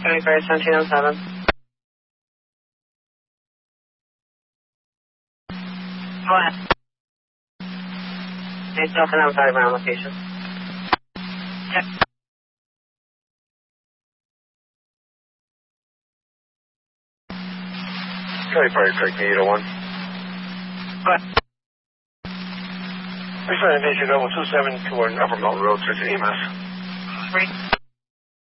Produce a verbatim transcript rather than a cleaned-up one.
twenty-four seventeen oh seven. Go ahead. Hey, still can outside of ground location. Check. twenty-four, correct, eight oh one. Go ahead. We're trying to make your level two seven toward Upper Mountain Road, search E M S. Three.